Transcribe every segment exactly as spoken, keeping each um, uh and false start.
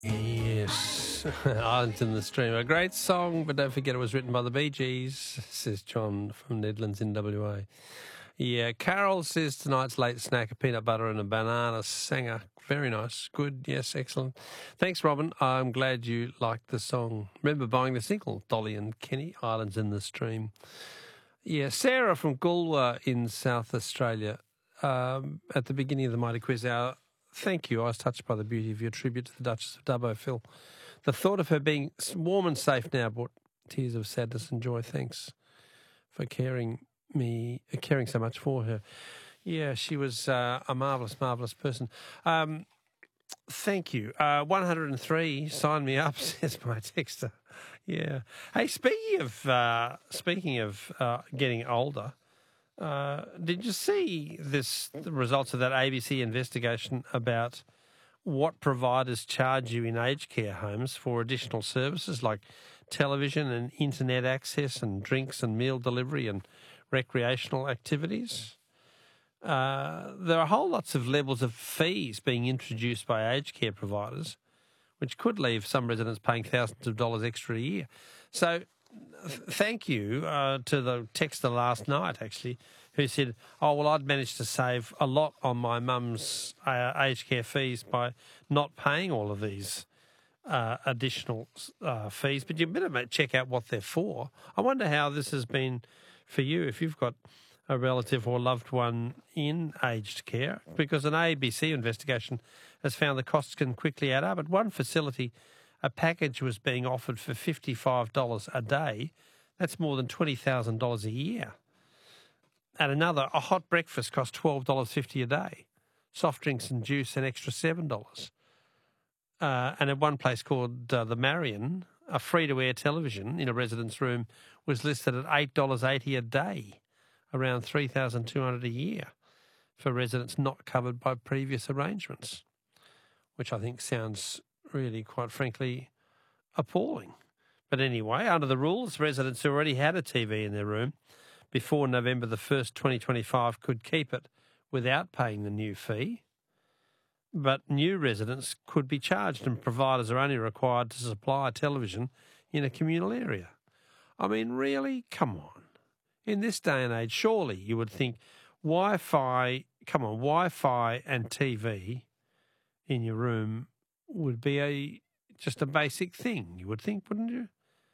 Yes, Islands in the Stream. A great song, but don't forget it was written by the Bee Gees, says John from Nedlands in W A. Yeah, Carol says tonight's late snack, a peanut butter and a banana sanger. Very nice. Good, yes, excellent. Thanks, Robin. I'm glad you liked the song. Remember buying the single, Dolly and Kenny, Islands in the Stream. Yeah, Sarah from Goolwa in South Australia. Um, at the beginning of the Mighty Quiz Hour, thank you. I was touched by the beauty of your tribute to the Duchess of Dubbo, Phil. The thought of her being warm and safe now brought tears of sadness and joy. Thanks for caring me, uh, caring so much for her. Yeah, she was uh, a marvellous, marvellous person. Um, thank you. Uh, one hundred three, sign me up, says my texter. Yeah. Hey, speaking of uh, speaking of uh, getting older, uh, did you see this? The results of that A B C investigation about what providers charge you in aged care homes for additional services like television and internet access and drinks and meal delivery and recreational activities? Uh, there are whole lots of levels of fees being introduced by aged care providers, which could leave some residents paying thousands of dollars extra a year. So th- thank you uh, to the texter last night, actually, who said, oh, well, I'd managed to save a lot on my mum's uh, aged care fees by not paying all of these uh, additional uh, fees. But you better check out what they're for. I wonder how this has been for you if you've got a relative or loved one in aged care, because an A B C investigation has found the costs can quickly add up. At one facility, a package was being offered for fifty-five dollars a day. That's more than twenty thousand dollars a year. At another, a hot breakfast cost twelve dollars fifty a day. Soft drinks and juice an extra seven dollars. Uh, and at one place called uh, the Marion, a free-to-air television in a resident's room was listed at eight dollars eighty a day, around three thousand two hundred dollars a year for residents not covered by previous arrangements, which I think sounds really, quite frankly, appalling. But anyway, under the rules, residents who already had a T V in their room before November the first, twenty twenty-five could keep it without paying the new fee. But new residents could be charged, and providers are only required to supply a television in a communal area. I mean, really? Come on. In this day and age, surely you would think Wi-Fi, come on, Wi-Fi and T V in your room would be a just a basic thing, you would think, wouldn't you?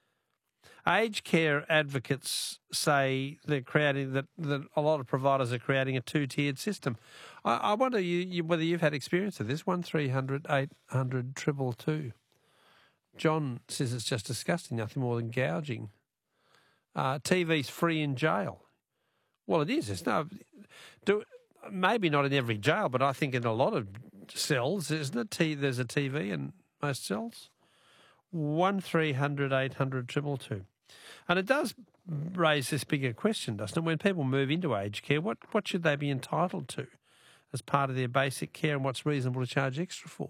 Aged care advocates say they're creating that, that a lot of providers are creating a two-tiered system. I, I wonder you, you, whether you've had experience of this. One three hundred eight hundred two two two. John says it's just disgusting, nothing more than gouging. Uh, T V's free in jail. Well, it is. It's no, do, maybe not in every jail, but I think in a lot of cells, isn't it? T, there's a T V in most cells. One three hundred eight hundred two two two. And it does raise this bigger question, doesn't it? When people move into aged care, what, what should they be entitled to as part of their basic care, and what's reasonable to charge extra for?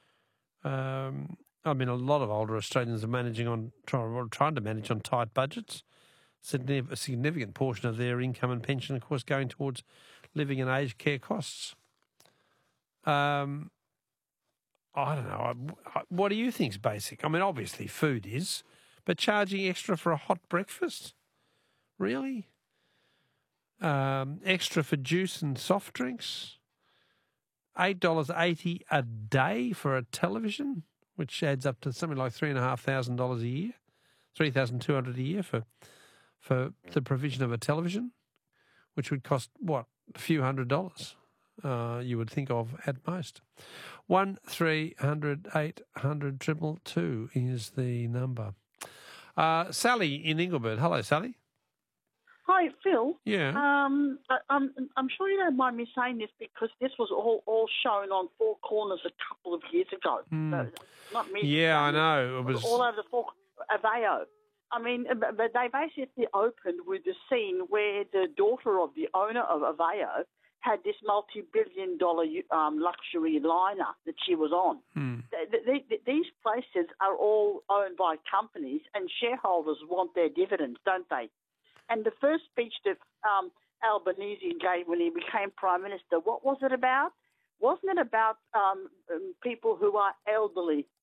Um, I mean, a lot of older Australians are managing on trying, trying to manage on tight budgets. A significant portion of their income and pension, of course, going towards living and aged care costs. Um, I don't know. What do you think's basic? I mean, obviously food is, but charging extra for a hot breakfast? Really? Um, extra for juice and soft drinks? eight dollars eighty a day for a television, which adds up to something like three thousand five hundred dollars a year, three thousand two hundred dollars a year for for the provision of a television, which would cost, what, a few hundred dollars, uh, you would think of at most. One three hundred eight hundred two two two is the number. Uh, Sally in Ingleburn. Hello, Sally. Hi, Phil. Yeah. Um, I, I'm, I'm sure you don't mind me saying this because this was all, all shown on Four Corners a couple of years ago. Mm. So, not me. Yeah, I know. It was all over the Four Aveo. I mean, but they basically opened with the scene where the daughter of the owner of Aveo had this multi-billion dollar um, luxury liner that she was on. Hmm. The, the, the, these places are all owned by companies, and shareholders want their dividends, don't they? And the first speech that um, Albanese gave when he became Prime Minister, what was it about? Wasn't it about um, um, people who are elderly